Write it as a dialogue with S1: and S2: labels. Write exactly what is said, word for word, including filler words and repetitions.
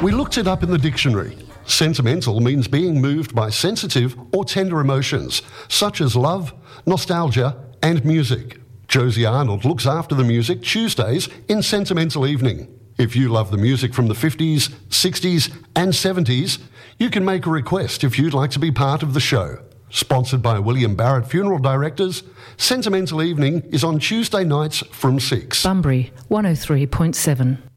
S1: We looked it up in the dictionary. Sentimental means being moved by sensitive or tender emotions, such as love, nostalgia, and music. Josie Arnold looks after the music Tuesdays in Sentimental Evening. If you love the music from the fifties, sixties, and seventies, you can make a request if you'd like to be part of the show. Sponsored by William Barrett Funeral Directors, Sentimental Evening is on Tuesday nights from six.
S2: Bunbury, one oh three point seven.